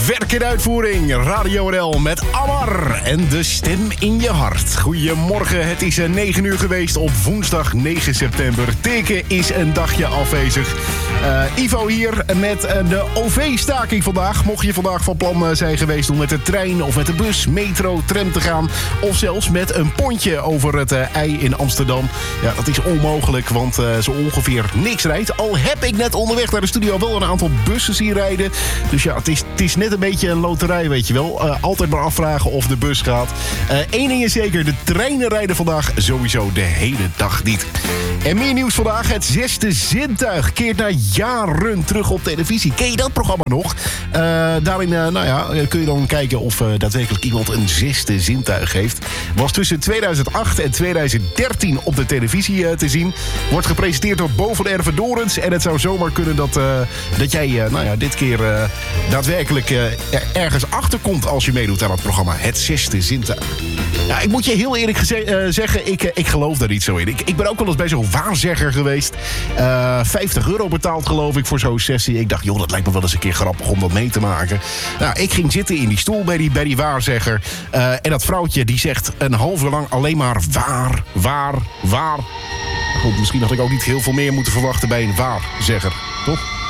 Werk in uitvoering, Radio NL met Amar en de stem in je hart. Goedemorgen, het is 9 uur geweest op woensdag 9 september. Teken is een dagje afwezig. Ivo hier met de OV-staking vandaag. Mocht je vandaag van plan zijn geweest om met de trein of met de bus, metro, tram te gaan, of zelfs met een pontje over het IJ in Amsterdam. Ja, dat is onmogelijk, want zo ongeveer niks rijdt. Al heb ik net onderweg naar de studio wel een aantal bussen zien rijden. Dus ja, het is net een beetje een loterij, weet je wel. Altijd maar afvragen of de bus gaat. Eén ding is zeker, de treinen rijden vandaag sowieso de hele dag niet. En meer nieuws vandaag. Het zesde zintuig keert na jaren terug op televisie. Ken je dat programma nog? Daarin kun je dan kijken of daadwerkelijk iemand een zesde zintuig heeft. Was tussen 2008 en 2013 op de televisie te zien. Wordt gepresenteerd door Bo van Ervedorens. En het zou zomaar kunnen dat jij dit keer daadwerkelijk ergens achterkomt als je meedoet aan het programma. Het zesde zintuig. Ja, ik moet je heel eerlijk zeggen, ik geloof daar niet zo in. Ik ben ook wel eens bij zo'n waarzegger geweest. €50 betaald, geloof ik, voor zo'n sessie. Ik dacht, joh, dat lijkt me wel eens een keer grappig om dat mee te maken. Nou, ik ging zitten in die stoel bij die waarzegger. En dat vrouwtje die zegt een half uur lang alleen maar waar. Goed, misschien had ik ook niet heel veel meer moeten verwachten bij een waarzegger, toch?